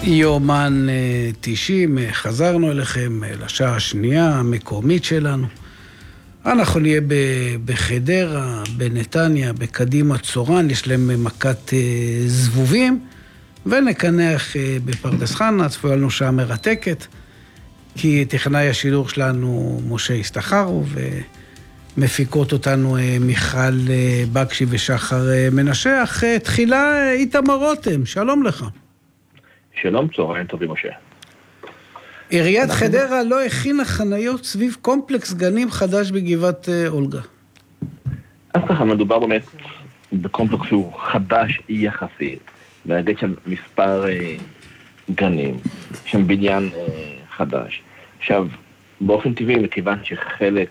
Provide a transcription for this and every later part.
יומן 90, חזרנו אליכם לשעה השנייה המקומית שלנו. אנחנו נהיה בחדרה, בנתניה, בקדימה צורן, יש להם מכת זבובים, ונקנח בפרדס חנה, צפויה לנו שעה מרתקת, כי טכנאי השידור שלנו משה הסתחרו, ומפיקות אותנו מיכל בקשי ושחר מנשה. אך תחילה איתמר רותם, שלום לך. שלום, צהריים טובים, משה. עיריית חדרה לא הכינה חניות סביב קומפלקס גנים חדש בגבעת אולגה. אז ככה, מדובר באמת בקומפלקס שהוא חדש יחסית, ולהגיד שם מספר גנים, שם בניין חדש. עכשיו, באופן טבעי, מכיוון שחלק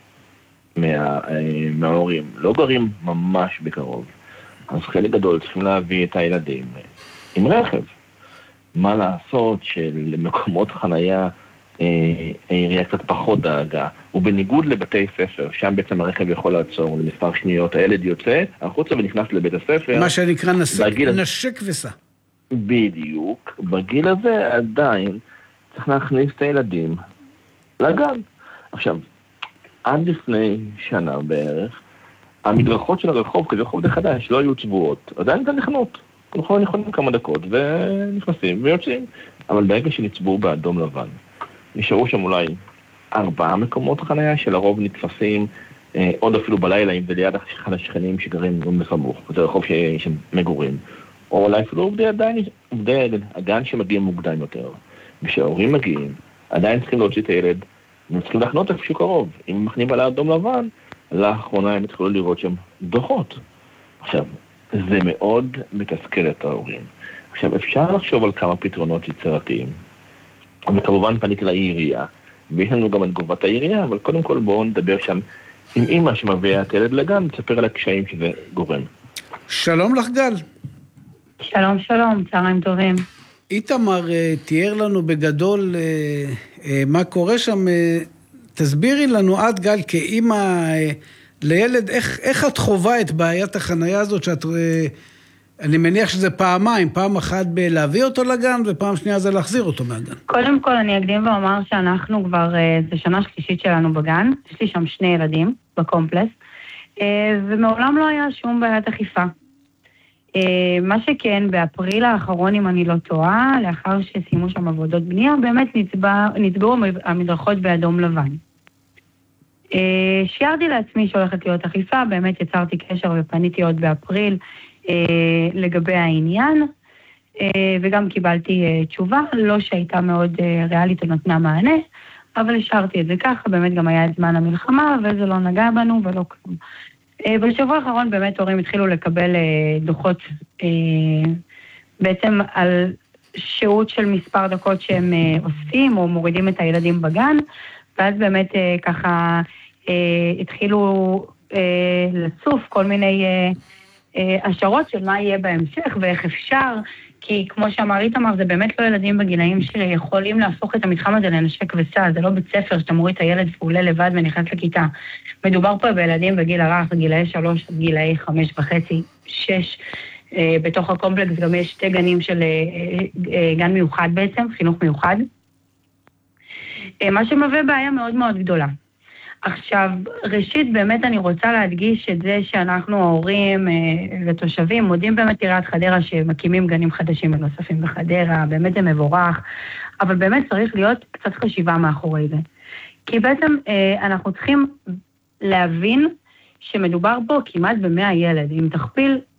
מההורים לא גרים ממש בקרוב, אז חלק גדול צריכים להביא את הילדים עם רכב. מה לעשות שלמקומות חנייה העירייה קצת פחות דאגה, ובניגוד לבתי ספר, שם בעצם הרכב יכול לעצור למספר שניות, הילד יוצא החוצה ונכנס לבית הספר. מה שנקרא נשק וסע. בדיוק. בגיל הזה עדיין צריך להכניס את הילדים לגן. עכשיו, עד לפני שנה בערך, המדרכות של הרחוב, כזה רחוב די חדש, לא היו צבועות. עדיין כאן נכנות. אנחנו נכונים כמה דקות ונכנסים ויוצאים. אבל ברגע שנצבעו באדום לבן, נשארו שם אולי 4 מקומות חנייה שלרוב נתפסים עוד אפילו בלילה, אם זה ליד אחד השכנים שגרים בסמוך, זה רחוב שיש שם מגורים, או אולי אפילו עובדי הגן שמגיעים מוקדם יותר. כשההורים מגיעים, עדיין צריכים להוציא את הילד, הם צריכים להחנות איפשהו קרוב. אם הם מכנים על האדום לבן, לאחרונה הם התחילו לראות שם דוחות. עכשיו, זה מאוד מתסכל את ההורים. עכשיו, אפשר לחשוב על כמה פתרונות יצירתיים. וכמובן פניתי לעירייה, ויש לנו גם את תגובת העירייה, אבל קודם כל בואו נדבר שם עם אמא שמביאה את הילד לגן, נספר על הקשיים שזה גורם. שלום לך גל. שלום, שלום, צהריים טובים. איתמר תיאר לנו בגדול מה קורה שם. תסבירי לנו את גל כאמא לילד, איך את חובה את בעיית החנייה הזאת שאת... אני מניח שזה פעמיים, פעם אחת בלהביא אותו לגן, ופעם שנייה זה להחזיר אותו מהגן. קודם כל אני אקדים ואומר שאנחנו כבר, זה שנה שלישית שלנו בגן, יש לי שם 2 ילדים בקומפלקס, ומעולם לא היה שום בעיית אכיפה. מה שכן, באפריל האחרון, אם אני לא טועה, לאחר שסיימו שם עבודות בנייה, באמת נצבעו המדרכות באדום לבן. שיערתי לעצמי שהולכת להיות אכיפה, באמת יצרתי קשר ופניתי עוד באפריל לגבי העניין, וגם קיבלתי תשובה, לא שהייתה מאוד ריאלית או נתנה מענה, אבל השארתי את זה ככה, באמת גם היה את זמן המלחמה, וזה לא נגע בנו ולא כלום. בשבוע האחרון באמת הורים התחילו לקבל דוחות בעצם על שהות של מספר דקות שהם אוספים או מורידים את הילדים בגן, ואז באמת ככה התחילו לצוף כל מיני השערות של מה יהיה בהמשך ואיך אפשר, כי כמו שאמר איתמר, זה באמת לא ילדים בגילאים שיכולים להפוך את המתחם הזה לנשק וסע, זה לא בית ספר שאתה מוריד את הילד ועולה לבד ונכנס לכיתה. מדובר פה בילדים בגיל הרך, גילאי 3 עד גילאי 5.5, 6, בתוך הקומפלקס גם יש 2 גנים של גן מיוחד בעצם, חינוך מיוחד. מה שמביא בעיה מאוד מאוד גדולה. עכשיו, ראשית, באמת אני רוצה להדגיש את זה שאנחנו ההורים ותושבים מודים באמת עיריית חדרה שמקימים גנים חדשים ונוספים בחדרה, באמת זה מבורך, אבל באמת צריך להיות קצת חשיבה מאחורי זה. כי בעצם אנחנו צריכים להבין שמדובר פה כמעט ב100 ילד. אם תכפיל